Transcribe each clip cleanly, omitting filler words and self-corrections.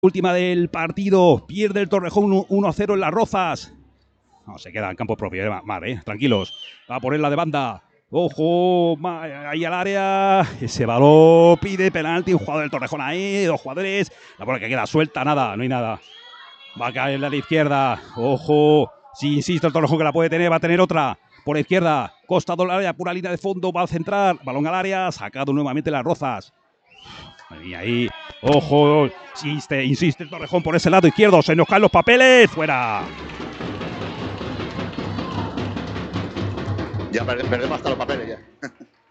Última del partido, pierde el Torrejón 1-0 en Las Rozas. No, se queda en campo propio, tranquilos. Va a ponerla de banda. Ojo, ahí al área. Ese balón pide penalti. Un jugador del Torrejón ahí, dos jugadores. La bola que queda suelta, nada, no hay nada. Va a caer a la izquierda. Ojo, si insiste el Torrejón que la puede tener, va a tener otra. Por la izquierda, costado al área, pura línea de fondo, va a centrar. Balón al área, sacado nuevamente Las Rozas. Y ahí, ojo, insiste el Torrejón por ese lado izquierdo, se nos caen los papeles, fuera. Ya perdemos hasta los papeles ya.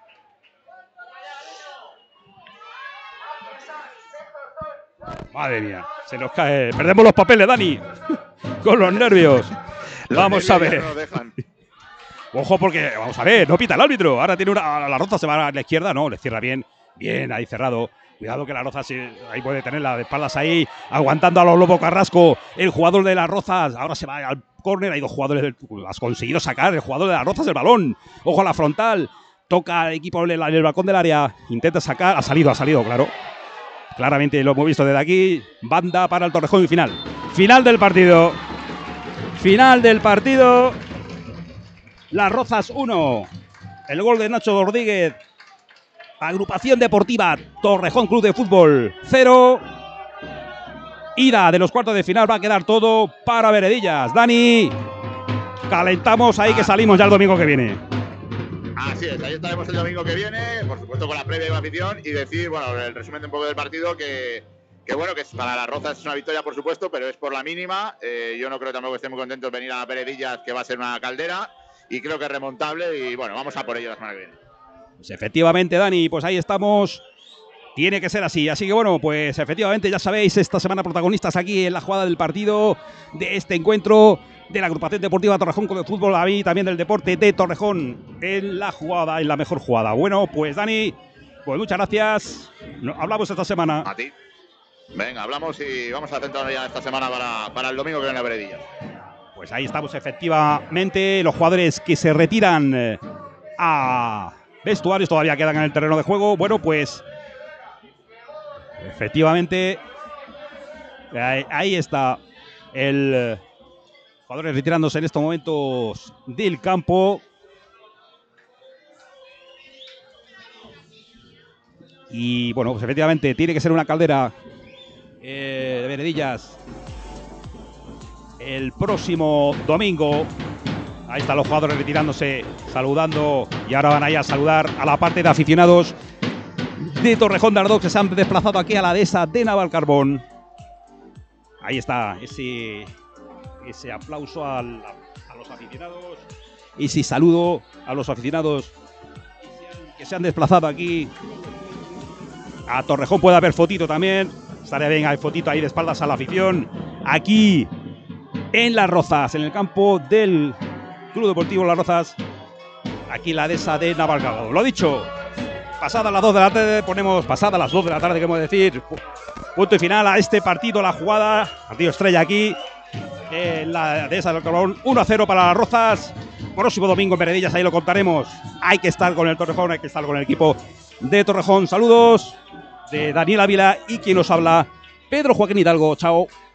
Madre mía, se nos cae, perdemos los papeles, Dani, con los nervios. Vamos a ver. No dejan. Ojo porque, vamos a ver, no pita el árbitro, ahora tiene una, la Roza se va a la izquierda, no, le cierra bien, ahí cerrado. Cuidado que la Roza ahí puede tenerla de espaldas ahí, aguantando a los Lobo Carrasco. El jugador de las Rozas ahora se va al córner. Hay dos jugadores, has conseguido sacar el jugador de las Rozas el balón. Ojo a la frontal, toca el equipo en el balcón del área, intenta sacar, ha salido, claro. Claramente lo hemos visto desde aquí. Banda para el Torrejón y final. Final del partido. Final del partido. Las Rozas 1. El gol de Nacho Rodríguez. Agrupación Deportiva Torrejón Club de Fútbol 0. Ida de los cuartos de final va a quedar todo para Veredillas. Dani, calentamos ahí que salimos ya el domingo que viene. Así es, ahí estaremos el domingo que viene, por supuesto con la previa y la afición, y decir, bueno, el resumen de un poco del partido, que bueno, que para Las Rozas es una victoria por supuesto, pero es por la mínima. Yo no creo tampoco que estén muy contentos de venir a Veredillas, que va a ser una caldera, y creo que es remontable, y bueno, vamos a por ello la semana que viene. Pues efectivamente, Dani, pues ahí estamos. Tiene que ser así. Así que bueno, pues efectivamente ya sabéis, esta semana protagonistas aquí en la jugada del partido de este encuentro de la Agrupación Deportiva Torrejón Club de Fútbol, a mí también del deporte de Torrejón en la jugada, en la mejor jugada. Bueno, pues Dani, pues muchas gracias. Hablamos esta semana. A ti. Venga, hablamos y vamos a centrarnos ya esta semana para el domingo que viene a Veredillas. Pues ahí estamos efectivamente. Los jugadores que se retiran a vestuarios todavía quedan en el terreno de juego. Bueno, pues efectivamente ahí está el jugadores retirándose en estos momentos del campo. Y bueno, pues efectivamente tiene que ser una caldera de Veredillas el próximo domingo. Ahí están los jugadores retirándose, saludando, y ahora van a ir a saludar a la parte de aficionados de Torrejón de Ardoz que se han desplazado aquí a la dehesa de Navalcarbón. Ahí está ese aplauso a los aficionados, ese saludo a los aficionados que se han desplazado aquí a Torrejón. Puede haber fotito también, estaría bien, hay fotito ahí de espaldas a la afición, aquí en Las Rozas, en el campo del Club Deportivo Las Rozas, aquí la dehesa de Navalcarbón. Lo dicho, pasadas las 2 de la tarde, ponemos pasadas las 2 de la tarde, queremos decir, punto y final a este partido, la jugada, partido estrella aquí, la dehesa del Navalcarbón, 1-0 para Las Rozas. Próximo domingo en Veredillas, ahí lo contaremos. Hay que estar con el Torrejón, hay que estar con el equipo de Torrejón. Saludos de Daniel Ávila y quien nos habla, Pedro Joaquín Hidalgo. Chao.